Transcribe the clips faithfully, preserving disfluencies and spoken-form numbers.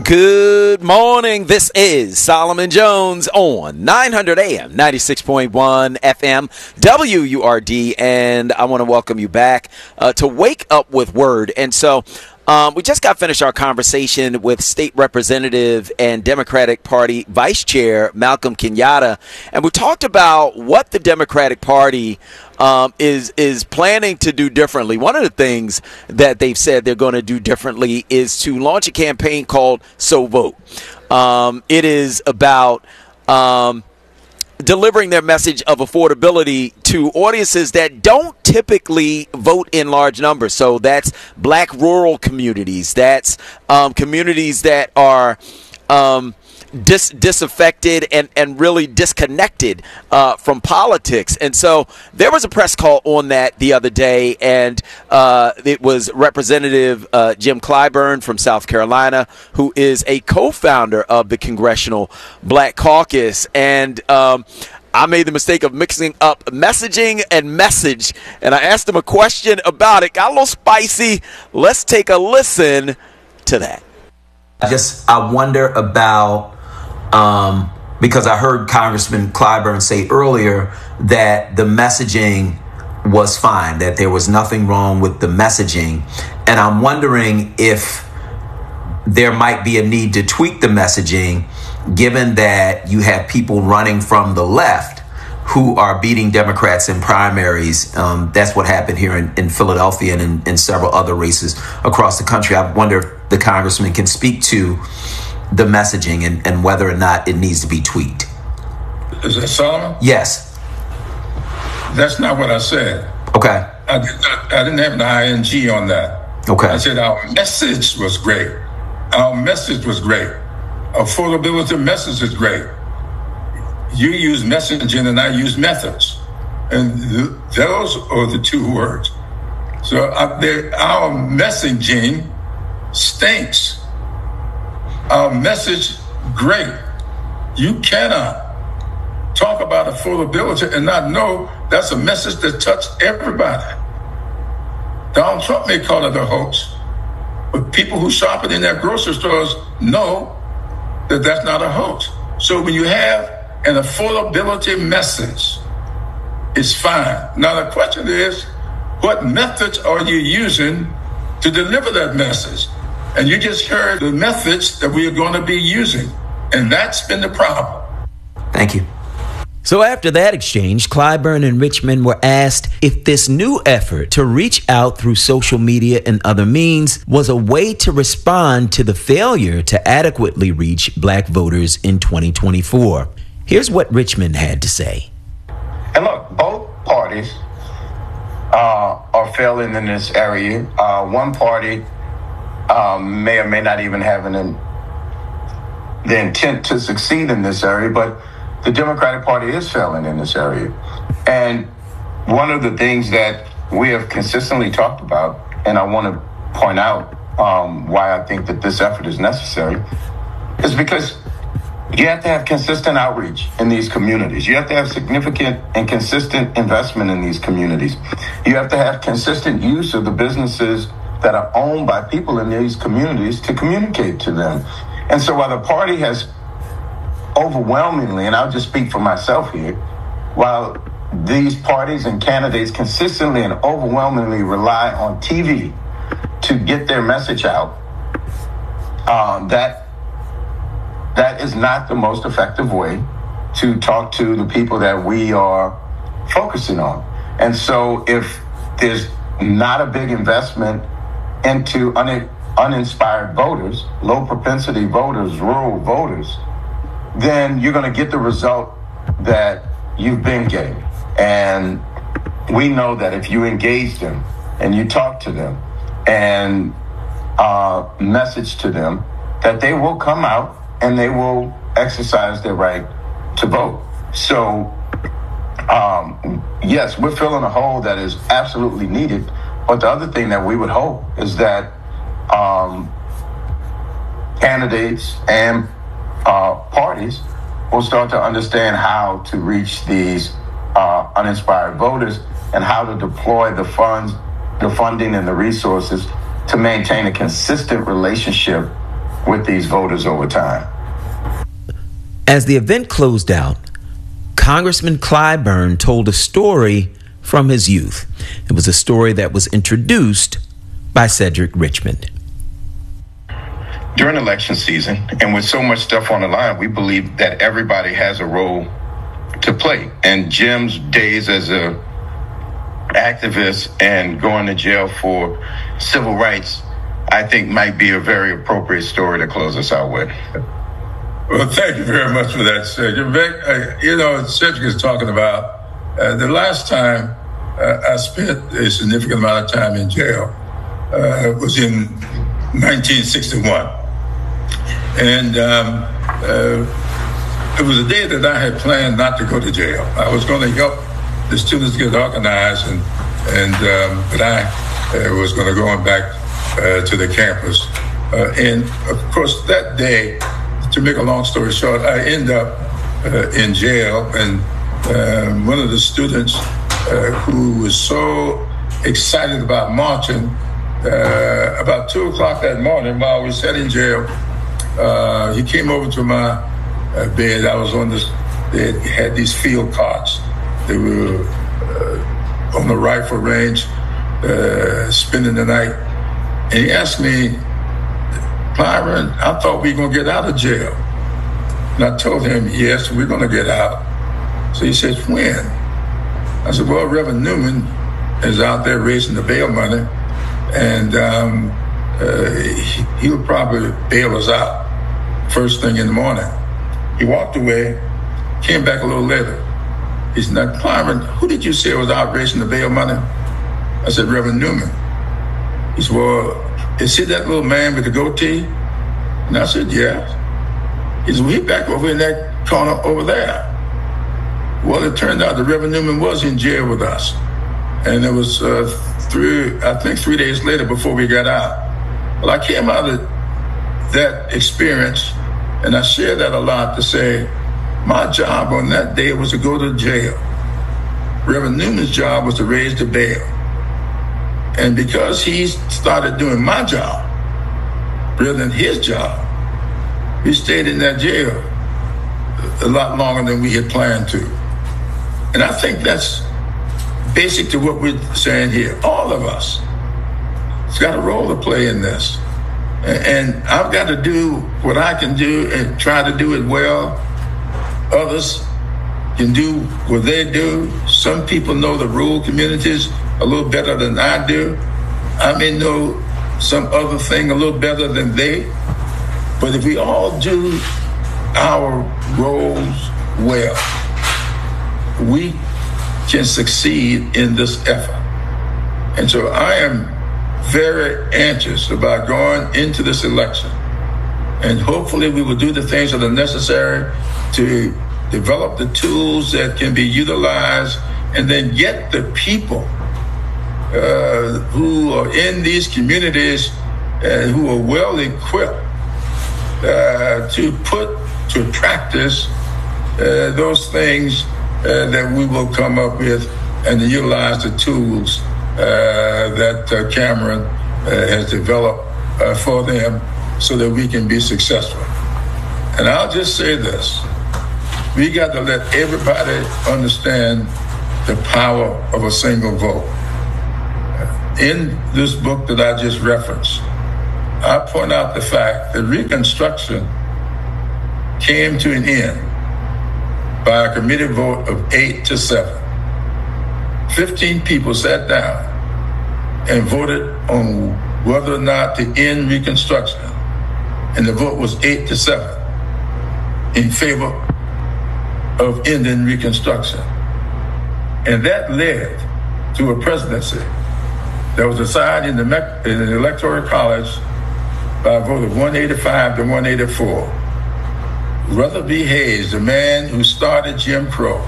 Good morning. This is Solomon Jones on nine hundred A M, ninety-six point one F M, W U R D, and I want to welcome you back uh, to Wake Up with Word. And so um, we just got finished our conversation with State Representative and Democratic Party Vice Chair Malcolm Kenyatta, and we talked about what the Democratic Party Um, is is planning to do differently. One of the things that they've said they're going to do differently is to launch a campaign called So Vote. Um, it is about um, delivering their message of affordability to audiences that don't typically vote in large numbers. So that's black rural communities. That's um, communities that are um, Dis, disaffected and, and really disconnected uh, from politics. And so there was a press call on that the other day, and uh, it was Representative uh, Jim Clyburn from South Carolina, who is a co-founder of the Congressional Black Caucus. And um, I made the mistake of mixing up messaging and message, and I asked him a question about it. Got a little spicy. Let's take a listen to that. I just, I wonder about, um, because I heard Congressman Clyburn say earlier that the messaging was fine, that there was nothing wrong with the messaging. And I'm wondering if there might be a need to tweak the messaging, given that you have people running from the left who are beating Democrats in primaries. Um, that's what happened here in, in Philadelphia and in, in several other races across the country. I wonder if the congressman can speak to the messaging and, and whether or not it needs to be tweaked. Is that Solomon? Yes. That's not what I said. Okay. I, did not, I didn't have an I N G on that. Okay. I said our message was great. Our message was great. Affordability message is great. You use messaging and I use methods. And th- those are the two words. So uh, they, our messaging stinks. Our message, great. You cannot talk about affordability and not know that's a message that touched everybody. Donald Trump may call it a hoax, but people who shop it in their grocery stores know that that's not a hoax. So when you have an affordability message, it's fine. Now the question is, what methods are you using to deliver that message? And you just heard the methods that we are going to be using. And that's been the problem. Thank you. So after that exchange, Clyburn and Richmond were asked if this new effort to reach out through social media and other means was a way to respond to the failure to adequately reach black voters in twenty twenty-four. Here's what Richmond had to say. And look, both parties uh, are failing in this area. Uh, one party um, may or may not even have an, in, the intent to succeed in this area, but the Democratic Party is failing in this area. And one of the things that we have consistently talked about, and I want to point out um, why I think that this effort is necessary, is because you have to have consistent outreach in these communities. You have to have significant and consistent investment in these communities. You have to have consistent use of the businesses that are owned by people in these communities to communicate to them. And so while the party has overwhelmingly, and I'll just speak for myself here, while these parties and candidates consistently and overwhelmingly rely on T V to get their message out, um, that that is not the most effective way to talk to the people that we are focusing on. And so if there's not a big investment into un- uninspired voters, low propensity voters, rural voters, then you're going to get the result that you've been getting. And we know that if you engage them and you talk to them and uh, message to them, that they will come out and they will exercise their right to vote. So, um, yes, we're filling a hole that is absolutely needed. But the other thing that we would hope is that um, candidates and uh, parties will start to understand how to reach these uh, uninspired voters and how to deploy the funds, the funding and the resources to maintain a consistent relationship with these voters over time. As the event closed out, Congressman Clyburn told a story from his youth. It was a story that was introduced by Cedric Richmond. During election season, and with so much stuff on the line, we believe that everybody has a role to play. And Jim's days as a activist and going to jail for civil rights, I think might be a very appropriate story to close us out with. Well, thank you very much for that, Cedric. Uh, you know, Cedric is talking about uh, the last time uh, I spent a significant amount of time in jail uh, was in nineteen sixty-one. And um, uh, it was a day that I had planned not to go to jail. I was going to help the students get organized, and, and um, but I uh, was going to go on back uh, to the campus. Uh, and, of course, that day, to make a long story short, I end up uh, in jail, and um, one of the students uh, who was so excited about marching, uh, about two o'clock that morning while we sat in jail, uh, he came over to my uh, bed. I was on this, they had these field carts. They were uh, on the rifle range, uh, spending the night. And he asked me, Clyburn, I thought we were going to get out of jail. And I told him, yes, we're going to get out. So he says, when? I said, well, Reverend Newman is out there raising the bail money, and um, uh, he, he'll probably bail us out first thing in the morning. He walked away, came back a little later. He said, now, Clyburn, who did you say was out raising the bail money? I said, Reverend Newman. He said, well, is he that little man with the goatee? And I said, yeah. He said, well, he back over in that corner over there. Well, it turned out the Reverend Newman was in jail with us. And it was uh, three, I think three days later before we got out. Well, I came out of that experience, and I share that a lot to say, my job on that day was to go to jail. Reverend Newman's job was to raise the bail. And because he started doing my job rather than his job, we stayed in that jail a lot longer than we had planned to. And I think that's basic to what we're saying here. All of us has got a role to play in this. And I've got to do what I can do and try to do it well. Others can do what they do. Some people know the rural communities a little better than I do. I may know some other thing a little better than they. But if we all do our roles well, we can succeed in this effort. And so I am very anxious about going into this election. And hopefully we will do the things that are necessary to develop the tools that can be utilized, and then get the people uh, who are in these communities uh, who are well equipped uh, to put to practice uh, those things uh, that we will come up with, and to utilize the tools uh, that uh, Cameron uh, has developed uh, for them so that we can be successful. And I'll just say this. We got to let everybody understand the power of a single vote. In this book that I just referenced, I point out the fact that Reconstruction came to an end by a committee vote of eight to seven. Fifteen people sat down and voted on whether or not to end Reconstruction, and the vote was eight to seven in favor of ending Reconstruction. And that led to a presidency that was decided in the, Me- in the Electoral College by a vote of one eighty-five to one eighty-four. Rutherford B. Hayes, the man who started Jim Crow,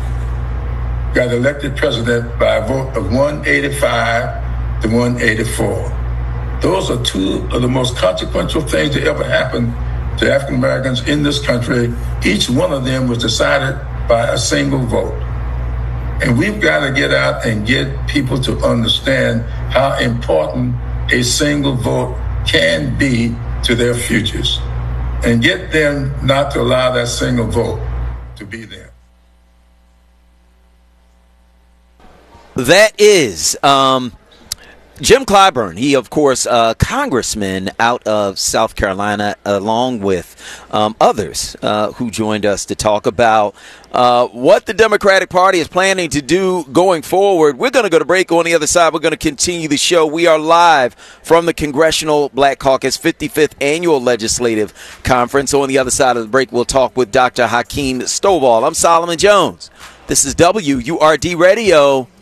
got elected president by a vote of one eighty-five to one eighty-four. Those are two of the most consequential things that ever happened to African Americans in this country. Each one of them was decided by a single vote. And we've got to get out and get people to understand how important a single vote can be to their futures and get them not to allow that single vote to be there. That is um, Jim Clyburn. He, of course, uh, congressman out of South Carolina, along with um, others uh, who joined us to talk about uh, what the Democratic Party is planning to do going forward. We're going to go to break. On the other side, we're going to continue the show. We are live from the Congressional Black Caucus fifty-fifth Annual Legislative Conference. On the other side of the break, we'll talk with Doctor Hakeem Stovall. I'm Solomon Jones. This is W U R D Radio.